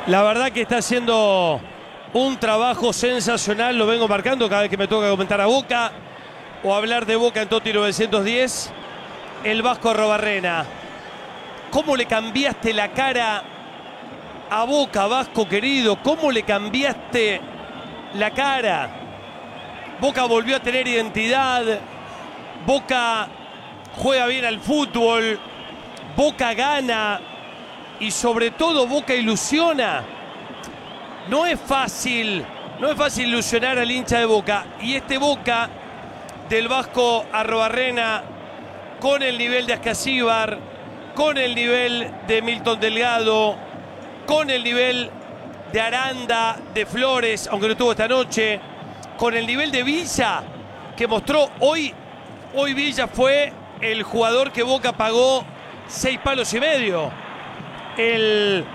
La verdad que está haciendo un trabajo sensacional, lo vengo marcando cada vez que me toca comentar a Boca o hablar de Boca en Toti 910. El Vasco Arrobarrena. ¿Cómo le cambiaste la cara a Boca, Vasco querido? ¿Cómo le cambiaste la cara? Boca volvió a tener identidad. Boca juega bien al fútbol. Boca gana. Y sobre todo Boca ilusiona. No es fácil ilusionar al hincha de Boca. Y este Boca del Vasco Arrobarrena, con el nivel de Ascasíbar, con el nivel de Milton Delgado, con el nivel de Aranda, de Flores, aunque no estuvo esta noche, con el nivel de Villa, que mostró hoy Villa fue el jugador que Boca pagó 6 palos y medio. El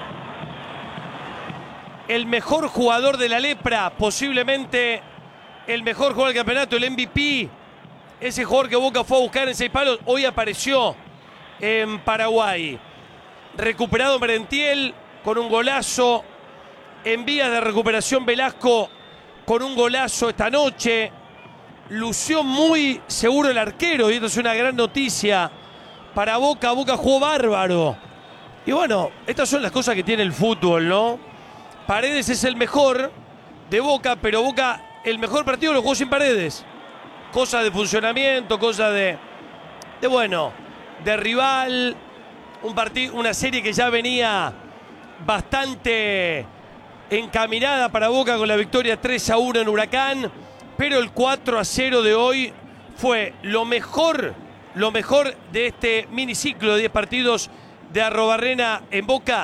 mejor jugador de la lepra, posiblemente el mejor jugador del campeonato, el MVP. Ese jugador que Boca fue a buscar en 6 palos, hoy apareció en Paraguay. Recuperado Merentiel con un golazo. En vías de recuperación Velasco con un golazo esta noche. Lució muy seguro el arquero y esto es una gran noticia para Boca. Boca jugó bárbaro. Y bueno, estas son las cosas que tiene el fútbol, ¿no? Paredes es el mejor de Boca, pero Boca el mejor partido lo jugó sin Paredes. Cosa de funcionamiento, cosa de rival. Una serie que ya venía bastante encaminada para Boca con la victoria 3-1 en Huracán. Pero el 4-0 de hoy fue lo mejor de este miniciclo de 10 partidos de Arrobarrena en Boca.